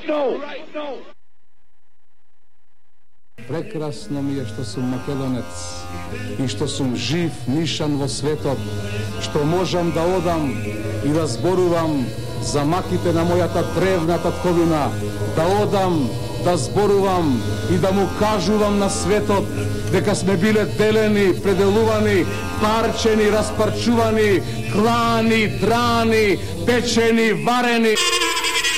Прекрасно ми е што сум македонец и што сум жив, мишан во светот, што можам да одам и да зборувам за маките на мојата древна татковина, да одам, да зборувам и да му кажувам на светот дека сме биле делени, пределувани, парчени, распарчувани, клани, драни, печени, варени.